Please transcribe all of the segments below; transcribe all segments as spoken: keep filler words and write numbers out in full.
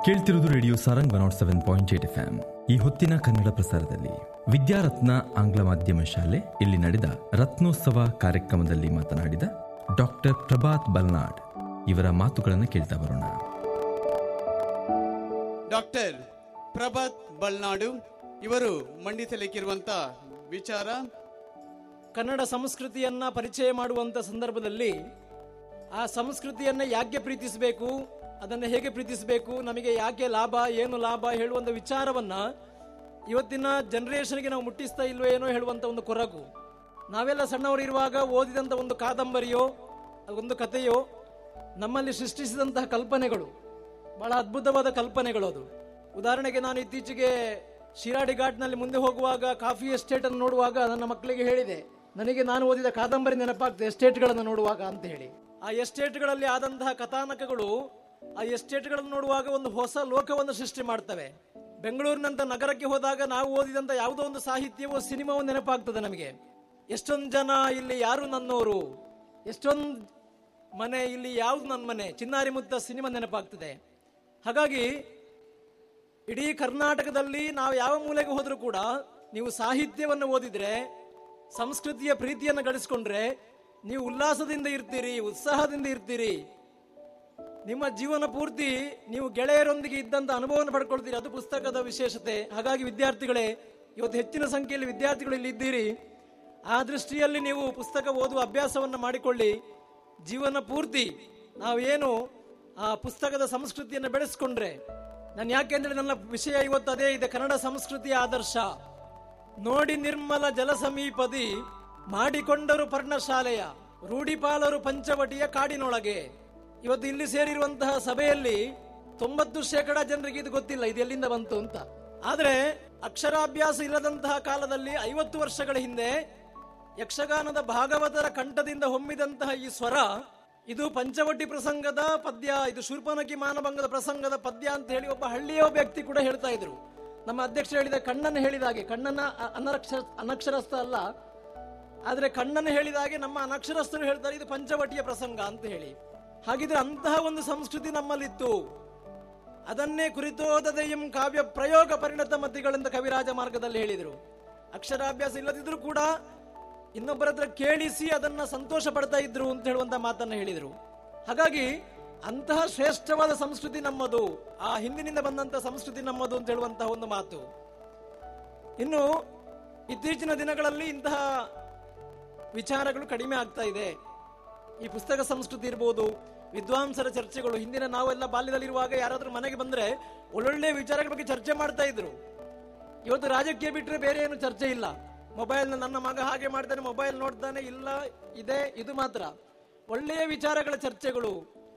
ಕೇಳ್ತಿರುವುದು radio Sarang one not seven point eight F M. ಈ ಹೊತ್ತಿನ ಕನ್ನಡ ಪ್ರಸಾರದಲ್ಲಿ ವಿದ್ಯಾರತ್ನ ಆಂಗ್ಲ ಮಾಧ್ಯಮ ಶಾಲೆ ಇಲ್ಲಿ ನಡೆದ ರತ್ನೋತ್ಸವ ಕಾರ್ಯಕ್ರಮದಲ್ಲಿ ಮಾತನಾಡಿದ ಡಾಕ್ಟರ್ ಪ್ರಭಾತ್ ಬಲ್ನಾಡ್ ಇವರ ಮಾತುಗಳನ್ನು ಕೇಳ್ತಾ ಬರೋಣ. ಡಾಕ್ಟರ್ ಪ್ರಭಾತ್ ಬಲ್ನಾಡು ಇವರು ಮಂಡಿಸಲಿಕ್ಕಿರುವಂತ ವಿಚಾರ ಕನ್ನಡ ಸಂಸ್ಕೃತಿಯನ್ನ ಪರಿಚಯ ಮಾಡುವಂತ ಸಂದರ್ಭದಲ್ಲಿ ಆ ಸಂಸ್ಕೃತಿಯನ್ನ ಯಾಕೆ ಪ್ರೀತಿಸಬೇಕು, ಅದನ್ನು ಹೇಗೆ ಪ್ರೀತಿಸಬೇಕು, ನಮಗೆ ಯಾಕೆ ಲಾಭ, ಏನು ಲಾಭ ಹೇಳುವಂಥ ವಿಚಾರವನ್ನ ಇವತ್ತಿನ ಜನರೇಷನ್ಗೆ ನಾವು ಮುಟ್ಟಿಸ್ತಾ ಇಲ್ವೋ ಏನೋ ಹೇಳುವಂಥ ಒಂದು ಕೊರಗು. ನಾವೆಲ್ಲ ಸಣ್ಣವರು ಇರುವಾಗ ಓದಿದಂಥ ಒಂದು ಕಾದಂಬರಿಯೋ ಒಂದು ಕಥೆಯೋ ನಮ್ಮಲ್ಲಿ ಸೃಷ್ಟಿಸಿದಂತಹ ಕಲ್ಪನೆಗಳು ಬಹಳ ಅದ್ಭುತವಾದ ಕಲ್ಪನೆಗಳು. ಅದು ಉದಾಹರಣೆಗೆ ನಾನು ಇತ್ತೀಚೆಗೆ ಶಿರಾಡಿ ಘಾಟ್ನಲ್ಲಿ ಮುಂದೆ ಹೋಗುವಾಗ ಕಾಫಿ ಎಸ್ಟೇಟ್ ಅನ್ನು ನೋಡುವಾಗ ನನ್ನ ಮಕ್ಕಳಿಗೆ ಹೇಳಿದೆ, ನನಗೆ ನಾನು ಓದಿದ ಕಾದಂಬರಿ ನೆನಪಾಗ್ತದೆ ಎಸ್ಟೇಟ್ಗಳನ್ನು ನೋಡುವಾಗ ಅಂತ ಹೇಳಿ. ಆ ಎಸ್ಟೇಟ್ಗಳಲ್ಲಿ ಆದಂತಹ ಕಥಾನಕಗಳು ಆ ಎಸ್ಟೇಟ್ಗಳನ್ನು ನೋಡುವಾಗ ಒಂದು ಹೊಸ ಲೋಕವನ್ನು ಸೃಷ್ಟಿ ಮಾಡ್ತವೆ. ಬೆಂಗಳೂರಿನಂತ ನಗರಕ್ಕೆ ಹೋದಾಗ ನಾವು ಓದಿದಂತ ಯಾವುದೋ ಒಂದು ಸಾಹಿತ್ಯವೋ ಸಿನಿಮಾವೋ ನೆನಪಾಗ್ತದೆ ನಮಗೆ. ಎಷ್ಟೊಂದು ಜನ ಇಲ್ಲಿ ಯಾರು ನನ್ನೋರು, ಎಷ್ಟೊಂದು ಮನೆ ಇಲ್ಲಿ ಯಾವ್ದು ನನ್ನ ಮನೆ, ಚಿನ್ನಾರಿ ಮುತ್ತ ಸಿನಿಮಾ ನೆನಪಾಗ್ತದೆ. ಹಾಗಾಗಿ ಇಡೀ ಕರ್ನಾಟಕದಲ್ಲಿ ನಾವು ಯಾವ ಮೂಲೆಗೆ ಹೋದ್ರೂ ಕೂಡ ನೀವು ಸಾಹಿತ್ಯವನ್ನು ಓದಿದ್ರೆ, ಸಂಸ್ಕೃತಿಯ ಪ್ರೀತಿಯನ್ನು ಗಳಿಸ್ಕೊಂಡ್ರೆ ನೀವು ಉಲ್ಲಾಸದಿಂದ ಇರ್ತೀರಿ, ಉತ್ಸಾಹದಿಂದ ಇರ್ತೀರಿ. ನಿಮ್ಮ ಜೀವನ ಪೂರ್ತಿ ನೀವು ಗೆಳೆಯರೊಂದಿಗೆ ಇದ್ದಂತ ಅನುಭವವನ್ನು ಪಡ್ಕೊಳ್ತೀರಿ. ಅದು ಪುಸ್ತಕದ ವಿಶೇಷತೆ. ಹಾಗಾಗಿ ವಿದ್ಯಾರ್ಥಿಗಳೇ, ಇವತ್ತು ಹೆಚ್ಚಿನ ಸಂಖ್ಯೆಯಲ್ಲಿ ವಿದ್ಯಾರ್ಥಿಗಳು ಇಲ್ಲಿ ಇದ್ದೀರಿ. ಆ ದೃಷ್ಟಿಯಲ್ಲಿ ನೀವು ಪುಸ್ತಕ ಓದುವ ಅಭ್ಯಾಸವನ್ನು ಮಾಡಿಕೊಳ್ಳಿ. ಜೀವನ ಪೂರ್ತಿ ನಾವೇನು ಆ ಪುಸ್ತಕದ ಸಂಸ್ಕೃತಿಯನ್ನು ಬೆಳೆಸ್ಕೊಂಡ್ರೆ, ನಾನು ಯಾಕೆಂದ್ರೆ ನನ್ನ ವಿಷಯ ಇವತ್ತು ಅದೇ ಇದೆ, ಕನ್ನಡ ಸಂಸ್ಕೃತಿಯ ಆದರ್ಶ. ನೋಡಿ ನಿರ್ಮಲ ಜಲ ಸಮೀಪದಿ ಮಾಡಿಕೊಂಡರು ಪರ್ಣಶಾಲೆಯ ರೂಢಿಪಾಲರು ಪಂಚವಟಿಯ ಕಾಡಿನೊಳಗೆ. ಇವತ್ತು ಇಲ್ಲಿ ಸೇರಿರುವಂತಹ ಸಭೆಯಲ್ಲಿ ತೊಂಬತ್ತು ಶೇಕಡ ಜನರಿಗೆ ಇದು ಗೊತ್ತಿಲ್ಲ, ಇದು ಎಲ್ಲಿಂದ ಬಂತು ಅಂತ. ಆದ್ರೆ ಅಕ್ಷರಾಭ್ಯಾಸ ಇಲ್ಲದಂತಹ ಕಾಲದಲ್ಲಿ ಐವತ್ತು ವರ್ಷಗಳ ಹಿಂದೆ ಯಕ್ಷಗಾನದ ಭಾಗವತರ ಕಂಠದಿಂದ ಹೊಮ್ಮಿದಂತಹ ಈ ಸ್ವರ, ಇದು ಪಂಚವಟಿ ಪ್ರಸಂಗದ ಪದ್ಯ, ಇದು ಶೂರ್ಪನಖಿ ಮಾನಭಂಗದ ಪ್ರಸಂಗದ ಪದ್ಯ ಅಂತ ಹೇಳಿ ಒಬ್ಬ ಹಳ್ಳಿಯ ವ್ಯಕ್ತಿ ಕೂಡ ಹೇಳ್ತಾ ಇದ್ರು. ನಮ್ಮ ಅಧ್ಯಕ್ಷ ಹೇಳಿದ ಕಣ್ಣನ್ನು ಹೇಳಿದ ಹಾಗೆ, ಕಣ್ಣನ್ನ ಅನಕ್ಷರ ಅನಕ್ಷರಸ್ಥ ಅಲ್ಲ, ಆದ್ರೆ ಕಣ್ಣನ್ನು ಹೇಳಿದ ಹಾಗೆ ನಮ್ಮ ಅನಕ್ಷರಸ್ಥರು ಹೇಳ್ತಾರೆ ಇದು ಪಂಚವಟಿಯ ಪ್ರಸಂಗ ಅಂತ ಹೇಳಿ. ಹಾಗಿದ್ರೆ ಅಂತಹ ಒಂದು ಸಂಸ್ಕೃತಿ ನಮ್ಮಲ್ಲಿತ್ತು. ಅದನ್ನೇ ಕುರಿತೋದೆಯಂ ಕಾವ್ಯ ಪ್ರಯೋಗ ಪರಿಣತ ಮತಿಗಳೆಂದ ಕವಿರಾಜ ಮಾರ್ಗದಲ್ಲಿ ಹೇಳಿದರು. ಅಕ್ಷರಾಭ್ಯಾಸ ಇಲ್ಲದಿದ್ರು ಕೂಡ ಇನ್ನೊಬ್ಬರ ಹತ್ರ ಕೇಳಿಸಿ ಅದನ್ನ ಸಂತೋಷ ಪಡ್ತಾ ಇದ್ರು ಅಂತ ಹೇಳುವಂತ ಮಾತನ್ನ ಹೇಳಿದರು. ಹಾಗಾಗಿ ಅಂತಹ ಶ್ರೇಷ್ಠವಾದ ಸಂಸ್ಕೃತಿ ನಮ್ಮದು, ಆ ಹಿಂದಿನಿಂದ ಬಂದಂತ ಸಂಸ್ಕೃತಿ ನಮ್ಮದು ಅಂತ ಹೇಳುವಂತಹ ಒಂದು ಮಾತು. ಇನ್ನು ಇತ್ತೀಚಿನ ದಿನಗಳಲ್ಲಿ ಇಂತಹ ವಿಚಾರಗಳು ಕಡಿಮೆ ಆಗ್ತಾ ಇದೆ. ಈ ಪುಸ್ತಕ ಸಂಸ್ಕೃತಿ ಇರ್ಬೋದು, ವಿದ್ವಾಂಸರ ಚರ್ಚೆಗಳು. ಹಿಂದಿನ ನಾವೆಲ್ಲ ಬಾಲ್ಯದಲ್ಲಿರುವಾಗ ಯಾರಾದ್ರೂ ಮನೆಗೆ ಬಂದ್ರೆ ಒಳ್ಳೊಳ್ಳೆ ವಿಚಾರಗಳ ಬಗ್ಗೆ ಚರ್ಚೆ ಮಾಡ್ತಾ ಇದ್ರು. ಇವತ್ತು ರಾಜಕೀಯ ಬಿಟ್ಟರೆ ಬೇರೆ ಏನು ಚರ್ಚೆ ಇಲ್ಲ. ಮೊಬೈಲ್ ನನ್ನ ಮಗ ಹಾಗೆ ಮಾಡ್ತಾನೆ, ಮೊಬೈಲ್ ನೋಡ್ತಾನೆ, ಇಲ್ಲ ಇದೆ, ಇದು ಮಾತ್ರ. ಒಳ್ಳೆಯ ವಿಚಾರಗಳ ಚರ್ಚೆಗಳು.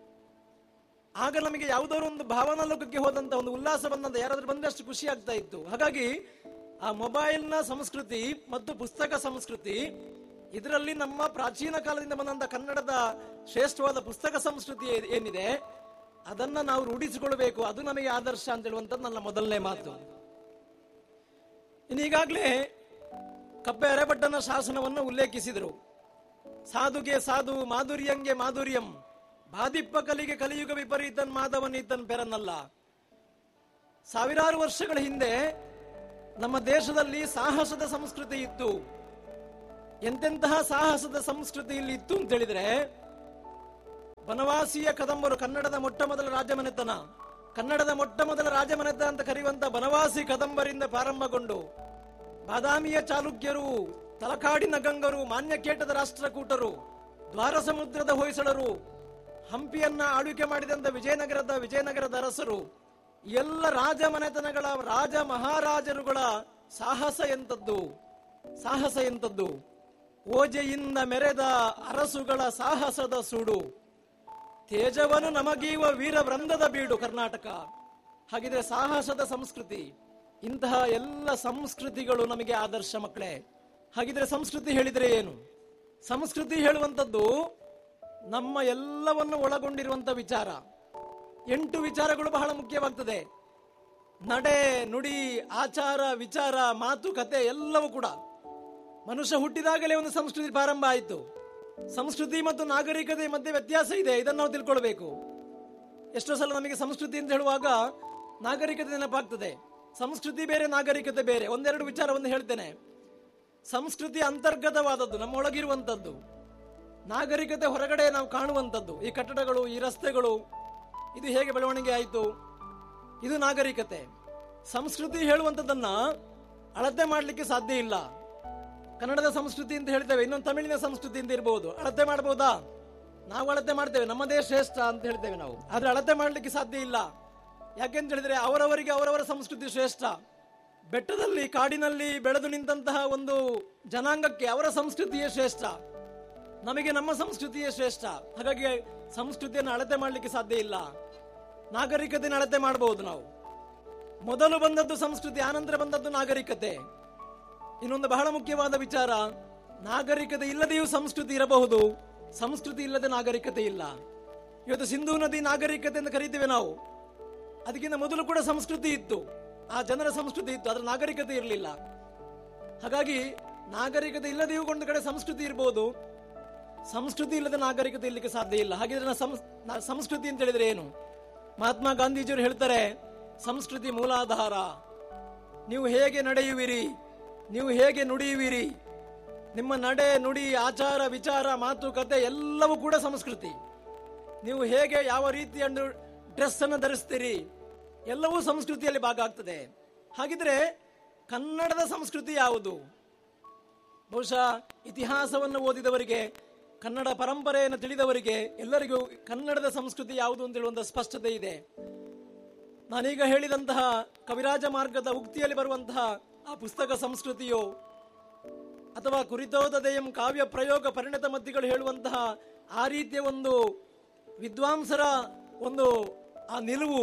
ಆಗ ನಮಗೆ ಯಾವುದಾದ್ರು ಒಂದು ಭಾವನಾ ಲೋಕಕ್ಕೆ ಹೋದಂತ ಒಂದು ಉಲ್ಲಾಸ ಬಂದಂತ ಯಾರಾದ್ರೂ ಬಂದ್ರೆ ಅಷ್ಟು ಖುಷಿ ಆಗ್ತಾ ಇತ್ತು. ಹಾಗಾಗಿ ಆ ಮೊಬೈಲ್ನ ಸಂಸ್ಕೃತಿ ಮತ್ತು ಪುಸ್ತಕ ಸಂಸ್ಕೃತಿ, ಇದರಲ್ಲಿ ನಮ್ಮ ಪ್ರಾಚೀನ ಕಾಲದಿಂದ ಬಂದಂತ ಕನ್ನಡದ ಶ್ರೇಷ್ಠವಾದ ಪುಸ್ತಕ ಸಂಸ್ಕೃತಿ ಏನಿದೆ ಅದನ್ನ ನಾವು ರೂಢಿಸಿಕೊಳ್ಬೇಕು. ಅದು ನಮಗೆ ಆದರ್ಶ ಅಂತ ಹೇಳುವಂಥದ್ದು ನನ್ನ ಮೊದಲನೇ ಮಾತು. ಇನ್ನು ಈಗಾಗಲೇ ಕಬ್ಬೆ ಅರೆಭಟ್ಟನ ಶಾಸನವನ್ನು ಉಲ್ಲೇಖಿಸಿದರು. ಸಾಧುಗೆ ಸಾಧು, ಮಾಧುರ್ಯಂಗೆ ಮಾಧುರ್ಯಂ, ಬಾದಿಪ್ಪ ಕಲಿಗೆ ಕಲಿಯುಗ ವಿಪರೀತನ್ ಮಾಧವನೀತನ್ ಪೆರನ್ನಲ್ಲ. ಸಾವಿರಾರು ವರ್ಷಗಳ ಹಿಂದೆ ನಮ್ಮ ದೇಶದಲ್ಲಿ ಸಾಹಸದ ಸಂಸ್ಕೃತಿ ಇತ್ತು. ಎಂತೆಂತಹ ಸಾಹಸದ ಸಂಸ್ಕೃತಿ ಇಲ್ಲಿ ಇತ್ತು ಅಂತ ಹೇಳಿದ್ರೆ, ಬನವಾಸಿಯ ಕದಂಬರು, ಕನ್ನಡದ ಮೊಟ್ಟ ಮೊದಲ ರಾಜಮನೆತನ, ಕನ್ನಡದ ಮೊಟ್ಟ ಮೊದಲ ರಾಜಮನೆತನ ಅಂತ ಕರೆಯುವಂತ ಬನವಾಸಿ ಕದಂಬರಿಂದ ಪ್ರಾರಂಭಗೊಂಡು ಬಾದಾಮಿಯ ಚಾಲುಕ್ಯರು, ತಲಕಾಡಿನ ಗಂಗರು, ಮಾನ್ಯಕೇಟದ ರಾಷ್ಟ್ರಕೂಟರು, ದ್ವಾರ ಸಮುದ್ರದ ಹೊಯ್ಸಳರು, ಹಂಪಿಯನ್ನ ಆಳ್ವಿಕೆ ಮಾಡಿದಂತ ವಿಜಯನಗರದ ವಿಜಯನಗರದ ಅರಸರು, ಎಲ್ಲ ರಾಜಮನೆತನಗಳ ರಾಜ ಮಹಾರಾಜರುಗಳ ಸಾಹಸ ಎಂತದ್ದು, ಸಾಹಸ ಎಂತದ್ದು. ಓಜೆಯಿಂದ ಮೆರೆದ ಅರಸುಗಳ ಸಾಹಸದ ಸುಡು, ತೇಜವನು ನಮಗೀವ ವೀರ ವೃಂದದ ಬೀಡು ಕರ್ನಾಟಕ. ಹಾಗಿದ್ರೆ ಸಾಹಸದ ಸಂಸ್ಕೃತಿ, ಇಂತಹ ಎಲ್ಲ ಸಂಸ್ಕೃತಿಗಳು ನಮಗೆ ಆದರ್ಶ ಮಕ್ಕಳೇ. ಹಾಗಿದ್ರೆ ಸಂಸ್ಕೃತಿ ಹೇಳಿದ್ರೆ ಏನು? ಸಂಸ್ಕೃತಿ ಹೇಳುವಂಥದ್ದು ನಮ್ಮ ಎಲ್ಲವನ್ನು ಒಳಗೊಂಡಿರುವಂತ ವಿಚಾರ. ಎಂಟು ವಿಚಾರಗಳು ಬಹಳ ಮುಖ್ಯವಾಗ್ತದೆ. ನಡೆ, ನುಡಿ, ಆಚಾರ, ವಿಚಾರ, ಮಾತು, ಕತೆ ಎಲ್ಲವೂ ಕೂಡ. ಮನುಷ್ಯ ಹುಟ್ಟಿದಾಗಲೇ ಒಂದು ಸಂಸ್ಕೃತಿ ಪ್ರಾರಂಭ ಆಯಿತು. ಸಂಸ್ಕೃತಿ ಮತ್ತು ನಾಗರಿಕತೆ ಮಧ್ಯೆ ವ್ಯತ್ಯಾಸ ಇದೆ, ಇದನ್ನು ನಾವು ತಿಳ್ಕೊಳ್ಬೇಕು. ಎಷ್ಟೋ ಸಲ ನಮಗೆ ಸಂಸ್ಕೃತಿ ಅಂತ ಹೇಳುವಾಗ ನಾಗರಿಕತೆ ನೆನಪಾಗ್ತದೆ. ಸಂಸ್ಕೃತಿ ಬೇರೆ, ನಾಗರಿಕತೆ ಬೇರೆ. ಒಂದೆರಡು ವಿಚಾರವನ್ನು ಹೇಳ್ತೇನೆ. ಸಂಸ್ಕೃತಿ ಅಂತರ್ಗತವಾದದ್ದು, ನಮ್ಮೊಳಗಿರುವಂಥದ್ದು. ನಾಗರಿಕತೆ ಹೊರಗಡೆ ನಾವು ಕಾಣುವಂಥದ್ದು. ಈ ಕಟ್ಟಡಗಳು, ಈ ರಸ್ತೆಗಳು, ಇದು ಹೇಗೆ ಬೆಳವಣಿಗೆ ಆಯಿತು, ಇದು ನಾಗರಿಕತೆ. ಸಂಸ್ಕೃತಿ ಹೇಳುವಂಥದ್ದನ್ನ ಅಳತೆ ಮಾಡಲಿಕ್ಕೆ ಸಾಧ್ಯ ಇಲ್ಲ. ಕನ್ನಡದ ಸಂಸ್ಕೃತಿ ಅಂತ ಹೇಳ್ತೇವೆ, ಇನ್ನೊಂದು ತಮಿಳಿನ ಸಂಸ್ಕೃತಿ ಅಂತ ಇರಬಹುದು. ಅಳತೆ ಮಾಡಬಹುದಾ? ನಾವು ಅಳತೆ ಮಾಡ್ತೇವೆ, ನಮ್ಮದೇ ಶ್ರೇಷ್ಠ ಅಂತ ಹೇಳ್ತೇವೆ ನಾವು. ಆದ್ರೆ ಅಳತೆ ಮಾಡಲಿಕ್ಕೆ ಸಾಧ್ಯ ಇಲ್ಲ. ಯಾಕೆಂತ ಹೇಳಿದ್ರೆ ಅವರವರಿಗೆ ಅವರವರ ಸಂಸ್ಕೃತಿ ಶ್ರೇಷ್ಠ. ಬೆಟ್ಟದಲ್ಲಿ ಕಾಡಿನಲ್ಲಿ ಬೆಳೆದು ನಿಂತಹ ಒಂದು ಜನಾಂಗಕ್ಕೆ ಅವರ ಸಂಸ್ಕೃತಿಯೇ ಶ್ರೇಷ್ಠ, ನಮಗೆ ನಮ್ಮ ಸಂಸ್ಕೃತಿಯೇ ಶ್ರೇಷ್ಠ. ಹಾಗಾಗಿ ಸಂಸ್ಕೃತಿಯನ್ನು ಅಳತೆ ಮಾಡಲಿಕ್ಕೆ ಸಾಧ್ಯ ಇಲ್ಲ. ನಾಗರಿಕತೆಯನ್ನು ಅಳತೆ ಮಾಡಬಹುದು ನಾವು. ಮೊದಲು ಬಂದದ್ದು ಸಂಸ್ಕೃತಿ, ಆನಂತರ ಬಂದದ್ದು ನಾಗರಿಕತೆ. ಇನ್ನೊಂದು ಬಹಳ ಮುಖ್ಯವಾದ ವಿಚಾರ, ನಾಗರಿಕತೆ ಇಲ್ಲದೆಯೂ ಸಂಸ್ಕೃತಿ ಇರಬಹುದು, ಸಂಸ್ಕೃತಿ ಇಲ್ಲದೆ ನಾಗರಿಕತೆ ಇಲ್ಲ. ಇವತ್ತು ಸಿಂಧೂ ನದಿ ನಾಗರಿಕತೆ ಎಂದು ಕರೀತೇವೆ ನಾವು. ಅದಕ್ಕಿಂತ ಮೊದಲು ಕೂಡ ಸಂಸ್ಕೃತಿ ಇತ್ತು, ಆ ಜನರ ಸಂಸ್ಕೃತಿ ಇತ್ತು, ಅದರ ನಾಗರಿಕತೆ ಇರಲಿಲ್ಲ. ಹಾಗಾಗಿ ನಾಗರಿಕತೆ ಇಲ್ಲದೆಯೂ ಒಂದು ಕಡೆ ಸಂಸ್ಕೃತಿ ಇರಬಹುದು, ಸಂಸ್ಕೃತಿ ಇಲ್ಲದೆ ನಾಗರಿಕತೆ ಇರಲಿಕ್ಕೆ ಸಾಧ್ಯ ಇಲ್ಲ. ಹಾಗಿದ್ರೆ ಸಂಸ್ಕೃತಿ ಅಂತ ಹೇಳಿದ್ರೆ ಏನು? ಮಹಾತ್ಮ ಗಾಂಧೀಜಿಯವರು ಹೇಳ್ತಾರೆ, ಸಂಸ್ಕೃತಿ ಮೂಲಾಧಾರ. ನೀವು ಹೇಗೆ ನಡೆಯುವಿರಿ, ನೀವು ಹೇಗೆ ನುಡಿಯುವಿರಿ, ನಿಮ್ಮ ನಡೆ ನುಡಿ ಆಚಾರ ವಿಚಾರ ಮಾತುಕತೆ ಎಲ್ಲವೂ ಕೂಡ ಸಂಸ್ಕೃತಿ. ನೀವು ಹೇಗೆ ಯಾವ ರೀತಿಯ ಡ್ರೆಸ್ ಅನ್ನು ಧರಿಸ್ತೀರಿ, ಎಲ್ಲವೂ ಸಂಸ್ಕೃತಿಯಲ್ಲಿ ಭಾಗ ಆಗ್ತದೆ. ಹಾಗಿದ್ರೆ ಕನ್ನಡದ ಸಂಸ್ಕೃತಿ ಯಾವುದು? ಬಹುಶಃ ಇತಿಹಾಸವನ್ನು ಓದಿದವರಿಗೆ, ಕನ್ನಡ ಪರಂಪರೆಯನ್ನು ತಿಳಿದವರಿಗೆ ಎಲ್ಲರಿಗೂ ಕನ್ನಡದ ಸಂಸ್ಕೃತಿ ಯಾವುದು ಅಂತ ಹೇಳುವಂತಹ ಸ್ಪಷ್ಟತೆ ಇದೆ. ನಾನೀಗ ಹೇಳಿದಂತಹ ಕವಿರಾಜ ಮಾರ್ಗದ ಉಕ್ತಿಯಲ್ಲಿ ಬರುವಂತಹ ಆ ಪುಸ್ತಕ ಸಂಸ್ಕೃತಿಯೋ, ಅಥವಾ ಕುರಿತೋದಯಂ ಕಾವ್ಯ ಪ್ರಯೋಗ ಪರಿಣತ ಮದ್ದಿಗಳು ಹೇಳುವಂತಹ ಆ ರೀತಿಯ ಒಂದು ವಿದ್ವಾಂಸರ ಒಂದು ಆ ನಿಲುವು,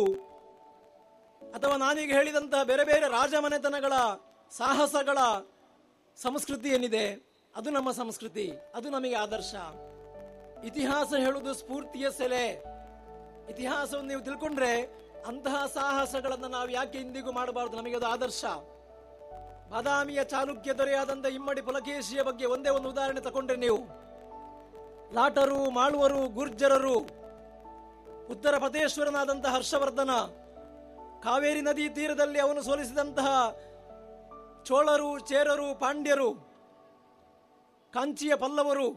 ಅಥವಾ ನಾನೀಗ ಹೇಳಿದಂತಹ ಬೇರೆ ಬೇರೆ ರಾಜಮನೆತನಗಳ ಸಾಹಸಗಳ ಸಂಸ್ಕೃತಿ ಏನಿದೆ, ಅದು ನಮ್ಮ ಸಂಸ್ಕೃತಿ, ಅದು ನಮಗೆ ಆದರ್ಶ. ಇತಿಹಾಸ ಹೇಳುವುದು ಸ್ಫೂರ್ತಿಯ ಸೆಲೆ. ಇತಿಹಾಸವನ್ನು ನೀವು ತಿಳ್ಕೊಂಡ್ರೆ ಅಂತಹ ಸಾಹಸಗಳನ್ನು ನಾವು ಯಾಕೆ ಇಂದಿಗೂ ಮಾಡಬಾರದು? ನಮಗೆ ಅದು ಆದರ್ಶ. ಬಾದಾಮಿಯ ಚಾಲುಕ್ಯ ದೊರೆಯಾದಂಥ ಇಮ್ಮಡಿ ಪುಲಕೇಶಿಯ ಬಗ್ಗೆ ಒಂದೇ ಒಂದು ಉದಾಹರಣೆ ತಗೊಂಡ್ರೆ ನೀವು, ಲಾಟರು, ಮಾಳುವರು, ಗುರ್ಜರರು, ಉತ್ತರ ಪ್ರದೇಶ್ವರನಾದಂತಹ ಹರ್ಷವರ್ಧನ, ಕಾವೇರಿ ನದಿ ತೀರದಲ್ಲಿ ಅವನು ಸೋಲಿಸಿದಂತಹ ಚೋಳರು, ಚೇರರು, ಪಾಂಡ್ಯರು, ಕಾಂಚಿಯ ಪಲ್ಲವರು,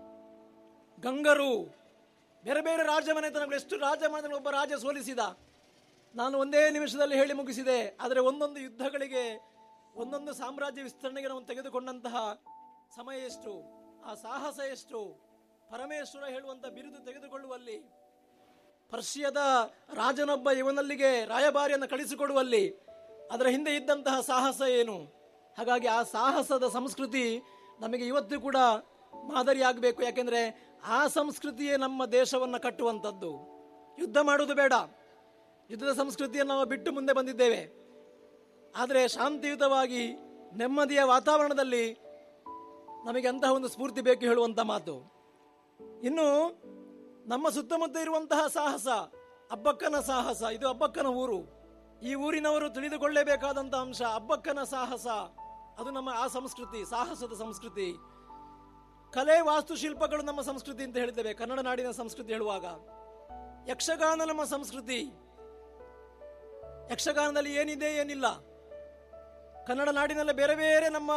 ಗಂಗರು, ಬೇರೆ ಬೇರೆ ರಾಜಮನೆತನಗಳು, ಎಷ್ಟು ರಾಜಮನೆತನ ಒಬ್ಬ ರಾಜ ಸೋಲಿಸಿದ. ನಾನು ಒಂದೇ ನಿಮಿಷದಲ್ಲಿ ಹೇಳಿ ಮುಗಿಸಿದೆ. ಆದರೆ ಒಂದೊಂದು ಯುದ್ಧಗಳಿಗೆ, ಒಂದೊಂದು ಸಾಮ್ರಾಜ್ಯ ವಿಸ್ತರಣೆಗೆ ನಾವು ತೆಗೆದುಕೊಂಡಂತಹ ಸಮಯ ಎಷ್ಟು, ಆ ಸಾಹಸ ಎಷ್ಟು, ಪರಮೇಶ್ವರ ಹೇಳುವಂತಹ ಬಿರುದು ತೆಗೆದುಕೊಳ್ಳುವಲ್ಲಿ, ಪರ್ಷಿಯದ ರಾಜನೊಬ್ಬ ಇವನಲ್ಲಿಗೆ ರಾಯಭಾರಿಯನ್ನು ಕಳಿಸಿಕೊಡುವಲ್ಲಿ ಅದರ ಹಿಂದೆ ಇದ್ದಂತಹ ಸಾಹಸ ಏನು. ಹಾಗಾಗಿ ಆ ಸಾಹಸದ ಸಂಸ್ಕೃತಿ ನಮಗೆ ಇವತ್ತು ಕೂಡ ಮಾದರಿಯಾಗಬೇಕು. ಯಾಕೆಂದ್ರೆ ಆ ಸಂಸ್ಕೃತಿಯೇ ನಮ್ಮ ದೇಶವನ್ನು ಕಟ್ಟುವಂಥದ್ದು. ಯುದ್ಧ ಮಾಡುವುದು ಬೇಡ, ಯುದ್ಧದ ಸಂಸ್ಕೃತಿಯನ್ನು ನಾವು ಬಿಟ್ಟು ಮುಂದೆ ಬಂದಿದ್ದೇವೆ. ಆದರೆ ಶಾಂತಿಯುತವಾಗಿ ನೆಮ್ಮದಿಯ ವಾತಾವರಣದಲ್ಲಿ ನಮಗೆ ಅಂತಹ ಒಂದು ಸ್ಫೂರ್ತಿ ಬೇಕು ಹೇಳುವಂಥ ಮಾತು. ಇನ್ನು ನಮ್ಮ ಸುತ್ತಮುತ್ತ ಇರುವಂತಹ ಸಾಹಸ, ಅಬ್ಬಕ್ಕನ ಸಾಹಸ, ಇದು ಅಬ್ಬಕ್ಕನ ಊರು. ಈ ಊರಿನವರು ತಿಳಿದುಕೊಳ್ಳಲೇಬೇಕಾದಂತಹ ಅಂಶ ಅಬ್ಬಕ್ಕನ ಸಾಹಸ. ಅದು ನಮ್ಮ ಆ ಸಂಸ್ಕೃತಿ, ಸಾಹಸದ ಸಂಸ್ಕೃತಿ. ಕಲೆ, ವಾಸ್ತುಶಿಲ್ಪಗಳು ನಮ್ಮ ಸಂಸ್ಕೃತಿ ಅಂತ ಹೇಳ್ತೇವೆ ಕನ್ನಡ ನಾಡಿನ ಸಂಸ್ಕೃತಿ ಹೇಳುವಾಗ. ಯಕ್ಷಗಾನ ನಮ್ಮ ಸಂಸ್ಕೃತಿ. ಯಕ್ಷಗಾನದಲ್ಲಿ ಏನಿದೆ ಏನಿಲ್ಲ, ಕನ್ನಡ ನಾಡಿನಲ್ಲಿ ಬೇರೆ ಬೇರೆ ನಮ್ಮ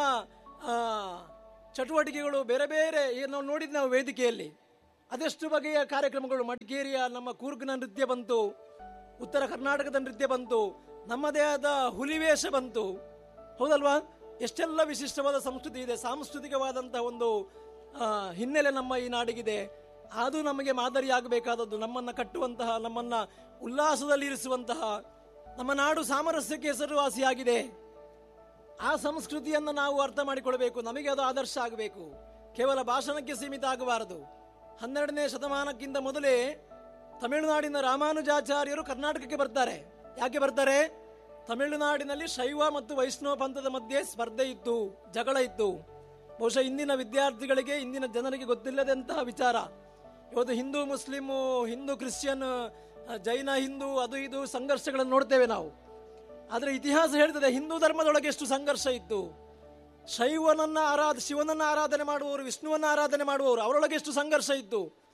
ಚಟುವಟಿಕೆಗಳು ಬೇರೆ ಬೇರೆ ನಾವು ನೋಡಿದ್ ನಾವು ವೇದಿಕೆಯಲ್ಲಿ. ಅದೆಷ್ಟು ಬಗೆಯ ಕಾರ್ಯಕ್ರಮಗಳು. ಮಡಿಕೇರಿಯ ನಮ್ಮ ಕೂರ್ಗ್ನ ನೃತ್ಯ ಬಂತು, ಉತ್ತರ ಕರ್ನಾಟಕದ ನೃತ್ಯ ಬಂತು, ನಮ್ಮದೇ ಆದ ಹುಲಿವೇಷ ಬಂತು, ಹೌದಲ್ವಾ? ಎಷ್ಟೆಲ್ಲ ವಿಶಿಷ್ಟವಾದ ಸಂಸ್ಕೃತಿ ಇದೆ, ಸಾಂಸ್ಕೃತಿಕವಾದಂತಹ ಒಂದು ಹಿನ್ನೆಲೆ ನಮ್ಮ ಈ ನಾಡಿಗಿದೆ. ಅದು ನಮಗೆ ಮಾದರಿಯಾಗಬೇಕಾದದ್ದು, ನಮ್ಮನ್ನ ಕಟ್ಟುವಂತಹ, ನಮ್ಮನ್ನ ಉಲ್ಲಾಸದಲ್ಲಿ ಇರಿಸುವಂತಹ. ನಮ್ಮ ನಾಡು ಸಾಮರಸ್ಯಕ್ಕೆ ಹೆಸರುವಾಸಿಯಾಗಿದೆ. ಆ ಸಂಸ್ಕೃತಿಯನ್ನು ನಾವು ಅರ್ಥ ಮಾಡಿಕೊಳ್ಬೇಕು. ನಮಗೆ ಅದು ಆದರ್ಶ ಆಗಬೇಕು, ಕೇವಲ ಭಾಷಣಕ್ಕೆ ಸೀಮಿತ ಆಗಬಾರದು. ಹನ್ನೆರಡನೇ ಶತಮಾನಕ್ಕಿಂತ ಮೊದಲೇ ತಮಿಳುನಾಡಿನ ರಾಮಾನುಜಾಚಾರ್ಯರು ಕರ್ನಾಟಕಕ್ಕೆ ಬರ್ತಾರೆ. ಯಾಕೆ ಬರ್ತಾರೆ? ತಮಿಳುನಾಡಿನಲ್ಲಿ ಶೈವ ಮತ್ತು ವೈಷ್ಣವ ಪಂಥದ ಮಧ್ಯೆ ಸ್ಪರ್ಧೆ ಇತ್ತು, ಜಗಳ ಇತ್ತು. ಬಹುಶಃ ಇಂದಿನ ವಿದ್ಯಾರ್ಥಿಗಳಿಗೆ, ಇಂದಿನ ಜನರಿಗೆ ಗೊತ್ತಿಲ್ಲದಂತಹ ವಿಚಾರ. ಇವತ್ತು ಹಿಂದೂ ಮುಸ್ಲಿಮು, ಹಿಂದೂ ಕ್ರಿಶ್ಚಿಯನ್, ಜೈನ ಹಿಂದೂ, ಅದು ಇದು ಸಂಘರ್ಷಗಳನ್ನು ನೋಡ್ತೇವೆ ನಾವು. ಆದರೆ ಇತಿಹಾಸ ಹೇಳ್ತದೆ ಹಿಂದೂ ಧರ್ಮದೊಳಗೆ ಎಷ್ಟು ಸಂಘರ್ಷ ಇತ್ತು. ಶೈವನನ್ನ ಆರಾಧ ಶಿವನನ್ನ ಆರಾಧನೆ ಮಾಡುವವರು, ವಿಷ್ಣುವನ್ನ ಆರಾಧನೆ ಮಾಡುವವರು, ಅವರೊಳಗೆ ಎಷ್ಟು ಸಂಘರ್ಷ ಇತ್ತು.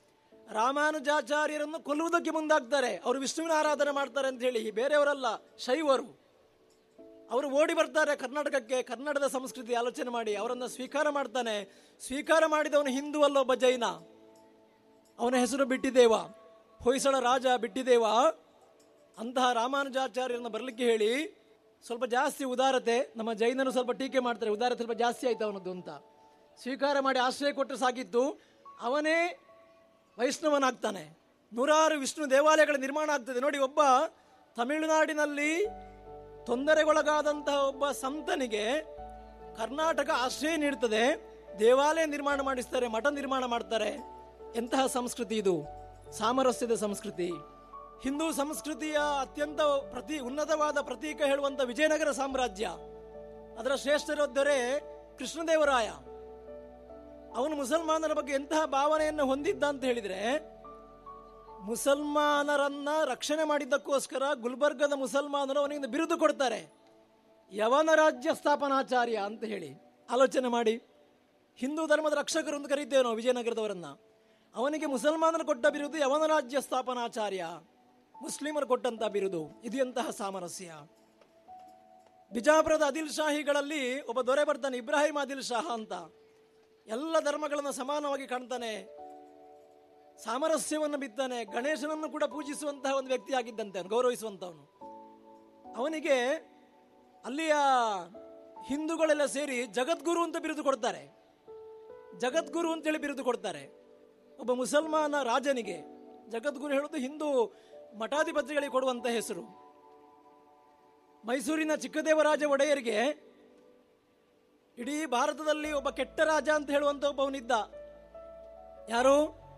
ರಾಮಾನುಜಾಚಾರ್ಯರನ್ನು ಕೊಲ್ಲುವುದಕ್ಕೆ ಮುಂದಾಗ್ತಾರೆ. ಅವರು ವಿಷ್ಣುವಿನ ಆರಾಧನೆ ಮಾಡ್ತಾರೆ ಅಂತ ಹೇಳಿ. ಬೇರೆಯವರಲ್ಲ, ಶೈವರು. ಅವರು ಓಡಿ ಬರ್ತಾರೆ ಕರ್ನಾಟಕಕ್ಕೆ. ಕನ್ನಡದ ಸಂಸ್ಕೃತಿ ಆಲೋಚನೆ ಮಾಡಿ ಅವರನ್ನು ಸ್ವೀಕಾರ ಮಾಡ್ತಾನೆ. ಸ್ವೀಕಾರ ಮಾಡಿದವನು ಹಿಂದೂ ಅಲ್ಲ, ಒಬ್ಬ ಜೈನ. ಅವನ ಹೆಸರು ಬಿಟ್ಟಿದೇವ, ಹೊಯ್ಸಳ ರಾಜ ಬಿಟ್ಟಿದೇವ. ಅಂತಹ ರಾಮಾನುಜಾಚಾರ್ಯರನ್ನು ಬರಲಿಕ್ಕೆ ಹೇಳಿ ಸ್ವಲ್ಪ ಜಾಸ್ತಿ ಉದಾರತೆ. ನಮ್ಮ ಜೈನರು ಸ್ವಲ್ಪ ಟೀಕೆ ಮಾಡ್ತಾರೆ, ಉದಾರತೆ ಸ್ವಲ್ಪ ಜಾಸ್ತಿ ಆಯ್ತು ಅವನದ್ದು ಅಂತ. ಸ್ವೀಕಾರ ಮಾಡಿ ಆಶ್ರಯ ಕೊಟ್ಟರೆ ಸಾಕಿತ್ತು. ಅವನೇ ವೈಷ್ಣವನಾಗ್ತಾನೆ. ನೂರಾರು ವಿಷ್ಣು ದೇವಾಲಯಗಳ ನಿರ್ಮಾಣ ಆಗ್ತದೆ. ನೋಡಿ, ಒಬ್ಬ ತಮಿಳುನಾಡಿನಲ್ಲಿ ತೊಂದರೆಗೊಳಗಾದಂತಹ ಒಬ್ಬ ಸಂತನಿಗೆ ಕರ್ನಾಟಕ ಆಶ್ರಯ ನೀಡುತ್ತದೆ. ದೇವಾಲಯ ನಿರ್ಮಾಣ ಮಾಡಿಸ್ತಾರೆ, ಮಠ ನಿರ್ಮಾಣ ಮಾಡ್ತಾರೆ. ಎಂತಹ ಸಂಸ್ಕೃತಿ ಇದು! ಸಾಮರಸ್ಯದ ಸಂಸ್ಕೃತಿ. ಹಿಂದೂ ಸಂಸ್ಕೃತಿಯ ಅತ್ಯಂತ ಪ್ರತಿ ಉನ್ನತವಾದ ಪ್ರತೀಕ ಹೇಳುವಂತ ವಿಜಯನಗರ ಸಾಮ್ರಾಜ್ಯ, ಅದರ ಶ್ರೇಷ್ಠರೊದ್ದರೆ ಕೃಷ್ಣದೇವರಾಯ. ಅವನು ಮುಸಲ್ಮಾನರ ಬಗ್ಗೆ ಎಂತಹ ಭಾವನೆಯನ್ನು ಹೊಂದಿದ್ದ ಅಂತ ಹೇಳಿದ್ರೆ, ಮುಸಲ್ಮಾನರನ್ನ ರಕ್ಷಣೆ ಮಾಡಿದ್ದಕ್ಕೋಸ್ಕರ ಗುಲ್ಬರ್ಗದ ಮುಸಲ್ಮಾನರು ಅವನಿಗೆ ಬಿರುದು ಕೊಡ್ತಾರೆ, ಯವನ ರಾಜ್ಯ ಸ್ಥಾಪನಾಚಾರ್ಯ ಅಂತ ಹೇಳಿ. ಆಲೋಚನೆ ಮಾಡಿ, ಹಿಂದೂ ಧರ್ಮದ ರಕ್ಷಕರು ಅಂತ ಕರೀತೇವೆ ನಾವು ವಿಜಯನಗರದವರನ್ನ. ಅವನಿಗೆ ಮುಸಲ್ಮಾನರು ಕೊಟ್ಟ ಬಿರುದು ಯವನ ರಾಜ್ಯ ಸ್ಥಾಪನಾಚಾರ್ಯ, ಮುಸ್ಲಿಮರು ಕೊಟ್ಟಂತಹ ಬಿರುದು. ಇದು ಎಂತಹ ಸಾಮರಸ್ಯ! ಬಿಜಾಪುರದ ಆದಿಲ್ ಶಾಹಿಗಳಲ್ಲಿ ಒಬ್ಬ ದೊರೆ ಬರ್ತಾನೆ, ಇಬ್ರಾಹಿಂ ಆದಿಲ್ ಶಾಹ ಅಂತ. ಎಲ್ಲ ಧರ್ಮಗಳನ್ನು ಸಮಾನವಾಗಿ ಕಾಣ್ತಾನೆ, ಸಾಮರಸ್ಯವನ್ನು ಬಿತ್ತಾನೆ. ಗಣೇಶನನ್ನು ಕೂಡ ಪೂಜಿಸುವಂತಹ ಒಂದು ವ್ಯಕ್ತಿ ಆಗಿದ್ದಂತೆ, ಅವನು ಗೌರವಿಸುವಂತವನು. ಅವನಿಗೆ ಅಲ್ಲಿಯ ಹಿಂದೂಗಳೆಲ್ಲ ಸೇರಿ ಜಗದ್ಗುರು ಅಂತ ಬಿರುದು ಕೊಡ್ತಾರೆ. ಜಗದ್ಗುರು ಅಂತೇಳಿ ಬಿರುದು ಕೊಡ್ತಾರೆ. ಒಬ್ಬ ಮುಸಲ್ಮಾನ ರಾಜನಿಗೆ ಜಗದ್ಗುರು ಹೇಳುವುದು ಹಿಂದೂ ಮಠಾಧಿಪತಿಗಳಿಗೆ ಕೊಡುವಂತ ಹೆಸರು. ಮೈಸೂರಿನ ಚಿಕ್ಕದೇವರಾಜ ಒಡೆಯರಿಗೆ ಇಡೀ ಭಾರತದಲ್ಲಿ ಒಬ್ಬ ಕೆಟ್ಟ ರಾಜ ಅಂತ ಹೇಳುವಂತ ಒಬ್ಬವನಿದ್ದ. ಯಾರು?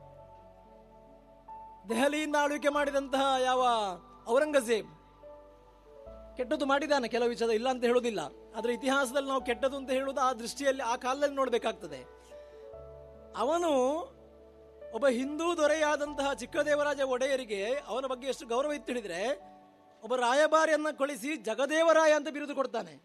ದೆಹಲಿಯಿಂದ ಆಳ್ವಿಕೆ ಮಾಡಿದಂತಹ ಯಾವ ಔರಂಗಜೇಬ್. ಕೆಟ್ಟದ್ದು ಮಾಡಿದ್ದಾನೆ ಕೆಲವು ವಿಷಯ, ಇಲ್ಲ ಅಂತ ಹೇಳುವುದಿಲ್ಲ. ಆದ್ರೆ ಇತಿಹಾಸದಲ್ಲಿ ನಾವು ಕೆಟ್ಟದ್ದು ಅಂತ ಹೇಳುವುದು ಆ ದೃಷ್ಟಿಯಲ್ಲಿ, ಆ ಕಾಲದಲ್ಲಿ ನೋಡಬೇಕಾಗ್ತದೆ. ಅವನು ಒಬ್ಬ ಹಿಂದೂ ದೊರೆಯಾದಂತಹ ಚಿಕ್ಕದೇವರಾಜ ಒಡೆಯರಿಗೆ ಅವನ ಬಗ್ಗೆ ಎಷ್ಟು ಗೌರವ ಇತ್ತು ಹೇಳಿದ್ರೆ, ಒಬ್ಬ ರಾಯಭಾರಿಯನ್ನ ಕಳಿಸಿ ಜಗದೇವರಾಯ ಅಂತ ಬಿರುದು ಕೊಡ್ತಾನೆ.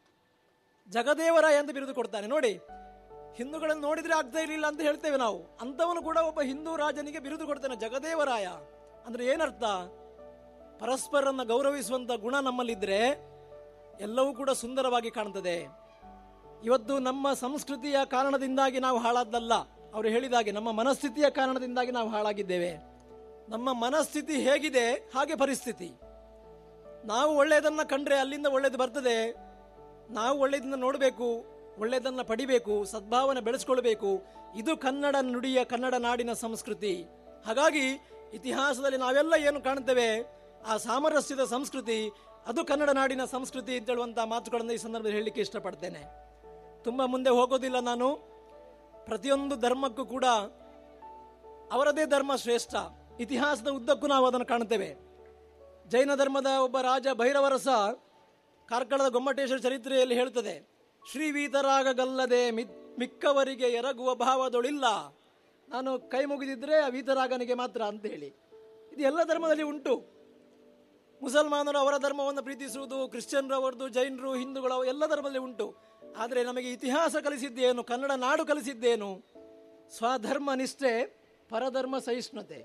ಜಗದೇವರಾಯ ಅಂತ ಬಿರುದು ಕೊಡ್ತಾನೆ. ನೋಡಿ, ಹಿಂದೂಗಳನ್ನು ನೋಡಿದ್ರೆ ಆಗ್ತಾ ಇರಲಿಲ್ಲ ಅಂತ ಹೇಳ್ತೇವೆ ನಾವು. ಅಂತವನು ಕೂಡ ಒಬ್ಬ ಹಿಂದೂ ರಾಜನಿಗೆ ಬಿರುದು ಕೊಡ್ತಾನೆ, ಜಗದೇವರಾಯ. ಅಂದ್ರೆ ಏನರ್ಥ? ಪರಸ್ಪರನ್ನ ಗೌರವಿಸುವಂತ ಗುಣ ನಮ್ಮಲ್ಲಿದ್ರೆ ಎಲ್ಲವೂ ಕೂಡ ಸುಂದರವಾಗಿ ಕಾಣ್ತದೆ. ಇವತ್ತು ನಮ್ಮ ಸಂಸ್ಕೃತಿಯ ಕಾರಣದಿಂದಾಗಿ ನಾವು ಹಾಳಾದ್ದಲ್ಲ. ಅವರು ಹೇಳಿದಾಗೆ ನಮ್ಮ ಮನಸ್ಥಿತಿಯ ಕಾರಣದಿಂದಾಗಿ ನಾವು ಹಾಳಾಗಿದ್ದೇವೆ. ನಮ್ಮ ಮನಸ್ಥಿತಿ ಹೇಗಿದೆ ಹಾಗೆ ಪರಿಸ್ಥಿತಿ. ನಾವು ಒಳ್ಳೆಯದನ್ನ ಕಂಡ್ರೆ ಅಲ್ಲಿಂದ ಒಳ್ಳೇದು ಬರ್ತದೆ. ನಾವು ಒಳ್ಳೆಯದನ್ನ ನೋಡಬೇಕು, ಒಳ್ಳೆಯದನ್ನ ಪಡಿಬೇಕು, ಸದ್ಭಾವನೆ ಬೆಳೆಸ್ಕೊಳ್ಬೇಕು. ಇದು ಕನ್ನಡ ನುಡಿಯ, ಕನ್ನಡ ನಾಡಿನ ಸಂಸ್ಕೃತಿ. ಹಾಗಾಗಿ ಇತಿಹಾಸದಲ್ಲಿ ನಾವೆಲ್ಲ ಏನು ಕಾಣ್ತೇವೆ, ಆ ಸಾಮರಸ್ಯದ ಸಂಸ್ಕೃತಿ, ಅದು ಕನ್ನಡ ನಾಡಿನ ಸಂಸ್ಕೃತಿ ಅಂತ ಹೇಳುವಂತಹ ಮಾತುಗಳನ್ನು ಈ ಸಂದರ್ಭದಲ್ಲಿ ಹೇಳಲಿಕ್ಕೆ ಇಷ್ಟಪಡ್ತೇನೆ. ತುಂಬ ಮುಂದೆ ಹೋಗೋದಿಲ್ಲ ನಾನು. ಪ್ರತಿಯೊಂದು ಧರ್ಮಕ್ಕೂ ಕೂಡ ಅವರದೇ ಧರ್ಮ ಶ್ರೇಷ್ಠ. ಇತಿಹಾಸದ ಉದ್ದಕ್ಕೂ ನಾವು ಅದನ್ನು ಕಾಣ್ತೇವೆ. ಜೈನ ಧರ್ಮದ ಒಬ್ಬ ರಾಜ ಭೈರವರಸ ಕಾರ್ಕಳದ ಗೊಮ್ಮಟೇಶ್ವರ ಚರಿತ್ರೆಯಲ್ಲಿ ಹೇಳ್ತದೆ, ಶ್ರೀ ವೀತರಾಗಗಲ್ಲದೆ ಮಿಕ್ಕವರಿಗೆ ಎರಗುವ ಭಾವದೊಳಿಲ್ಲ. ನಾನು ಕೈ ಮುಗಿದಿದ್ರೆ ಆ ವೀತರಾಗನಿಗೆ ಮಾತ್ರ ಅಂತ ಹೇಳಿ. ಇದು ಎಲ್ಲ ಧರ್ಮದಲ್ಲಿ ಉಂಟು. ಮುಸಲ್ಮಾನರು ಅವರ ಧರ್ಮವನ್ನು ಪ್ರೀತಿಸುವುದು, ಕ್ರಿಶ್ಚಿಯನ್ರು ಅವರದು, ಜೈನರು, ಹಿಂದೂಗಳು ಎಲ್ಲ ಧರ್ಮದಲ್ಲಿ ಉಂಟು. ಆದರೆ ನಮಗೆ ಇತಿಹಾಸ ಕಲಿಸಿದ್ದೇನು, ಕನ್ನಡ ನಾಡು ಕಲಿಸಿದ್ದೇನು? ಸ್ವಧರ್ಮ ನಿಷ್ಠೆ, ಪರಧರ್ಮ ಸಹಿಷ್ಣುತೆ.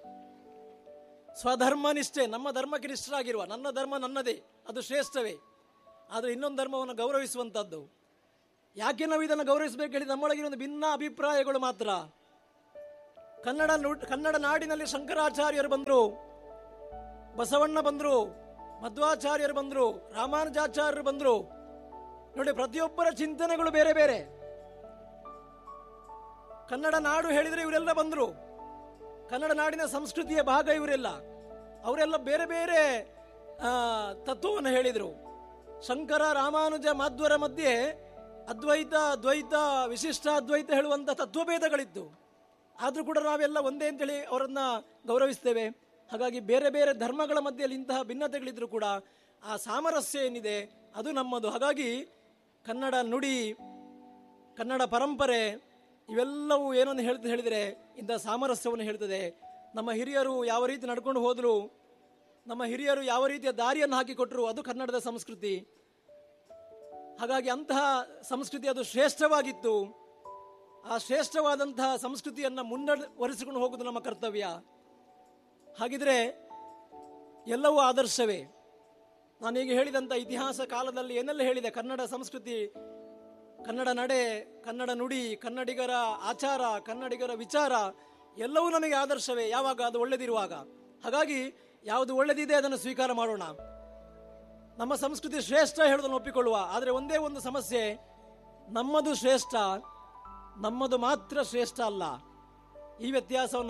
ಸ್ವಧರ್ಮ ನಿಷ್ಠೆ, ನಮ್ಮ ಧರ್ಮಕ್ಕೆ ನಿಷ್ಠರಾಗಿರುವ, ನನ್ನ ಧರ್ಮ ನನ್ನದೇ, ಅದು ಶ್ರೇಷ್ಠವೇ. ಆದರೆ ಇನ್ನೊಂದು ಧರ್ಮವನ್ನು ಗೌರವಿಸುವಂಥದ್ದು. ಯಾಕೆ ನಾವು ಇದನ್ನು ಗೌರವಿಸಬೇಕು ಹೇಳಿ, ನಮ್ಮೊಳಗಿನ ಒಂದು ಭಿನ್ನ ಅಭಿಪ್ರಾಯಗಳು ಮಾತ್ರ. ಕನ್ನಡ ಕನ್ನಡ ನಾಡಿನಲ್ಲಿ ಶಂಕರಾಚಾರ್ಯರು ಬಂದರು, ಬಸವಣ್ಣ ಬಂದರು, ಮಧ್ವಾಚಾರ್ಯರು ಬಂದರು, ರಾಮಾನುಜಾಚಾರ್ಯರು ಬಂದರು. ನೋಡಿ, ಪ್ರತಿಯೊಬ್ಬರ ಚಿಂತನೆಗಳು ಬೇರೆ ಬೇರೆ. ಕನ್ನಡ ನಾಡು ಹೇಳಿದರೆ ಇವರೆಲ್ಲ ಬಂದರು. ಕನ್ನಡ ನಾಡಿನ ಸಂಸ್ಕೃತಿಯ ಭಾಗ ಇವರೆಲ್ಲ. ಅವರೆಲ್ಲ ಬೇರೆ ಬೇರೆ ತತ್ವವನ್ನು ಹೇಳಿದರು. ಶಂಕರ, ರಾಮಾನುಜ, ಮಾಧ್ವರ ಮಧ್ಯೆ ಅದ್ವೈತ, ದ್ವೈತ, ವಿಶಿಷ್ಟ ಅದ್ವೈತ ಹೇಳುವಂಥ ತತ್ವಭೇದಗಳಿತ್ತು. ಆದರೂ ಕೂಡ ನಾವೆಲ್ಲ ಒಂದೇ ಅಂತೇಳಿ ಅವರನ್ನು ಗೌರವಿಸ್ತೇವೆ. ಹಾಗಾಗಿ ಬೇರೆ ಬೇರೆ ಧರ್ಮಗಳ ಮಧ್ಯೆಯಲ್ಲಿ ಇಂತಹ ಭಿನ್ನತೆಗಳಿದ್ರು ಕೂಡ ಆ ಸಾಮರಸ್ಯ ಏನಿದೆ ಅದು ನಮ್ಮದು. ಹಾಗಾಗಿ ಕನ್ನಡ ನುಡಿ, ಕನ್ನಡ ಪರಂಪರೆ ಇವೆಲ್ಲವೂ ಏನನ್ನು ಹೇಳ್ತ ಹೇಳಿದರೆ ಇಂಥ ಸಾಮರಸ್ಯವನ್ನು ಹೇಳ್ತದೆ. ನಮ್ಮ ಹಿರಿಯರು ಯಾವ ರೀತಿ ನಡ್ಕೊಂಡು ಹೋದರು, ನಮ್ಮ ಹಿರಿಯರು ಯಾವ ರೀತಿಯ ದಾರಿಯನ್ನು ಹಾಕಿಕೊಟ್ರು, ಅದು ಕನ್ನಡದ ಸಂಸ್ಕೃತಿ. ಹಾಗಾಗಿ ಅಂತಹ ಸಂಸ್ಕೃತಿ ಅದು ಶ್ರೇಷ್ಠವಾಗಿತ್ತು. ಆ ಶ್ರೇಷ್ಠವಾದಂತಹ ಸಂಸ್ಕೃತಿಯನ್ನು ಮುನ್ನಡೆವರಿಸಿಕೊಂಡು ಹೋಗುವುದು ನಮ್ಮ ಕರ್ತವ್ಯ. ಹಾಗಿದ್ರೆ ಎಲ್ಲವೂ ಆದರ್ಶವೇ. ನಾನೀಗ ಹೇಳಿದಂಥ ಇತಿಹಾಸ ಕಾಲದಲ್ಲಿ ಏನೆಲ್ಲ ಹೇಳಿದೆ, ಕನ್ನಡ ಸಂಸ್ಕೃತಿ, ಕನ್ನಡ ನಡೆ, ಕನ್ನಡ ನುಡಿ, ಕನ್ನಡಿಗರ ಆಚಾರ, ಕನ್ನಡಿಗರ ವಿಚಾರ ಎಲ್ಲವೂ ನಮಗೆ ಆದರ್ಶವೇ, ಯಾವಾಗ ಅದು ಒಳ್ಳೆದಿರುವಾಗ. ಹಾಗಾಗಿ ಯಾವುದು ಒಳ್ಳೆದಿದೆ ಅದನ್ನು ಸ್ವೀಕಾರ ಮಾಡೋಣ. ನಮ್ಮ ಸಂಸ್ಕೃತಿ ಶ್ರೇಷ್ಠ ಹೇಳೋದನ್ನು ಒಪ್ಪಿಕೊಳ್ಳುವ. ಆದರೆ ಒಂದೇ ಒಂದು ಸಮಸ್ಯೆ, ನಮ್ಮದು ಶ್ರೇಷ್ಠ, ನಮ್ಮದು ಮಾತ್ರ ಶ್ರೇಷ್ಠ ಅಲ್ಲ. ಈ ವ್ಯತ್ಯಾಸವನ್ನು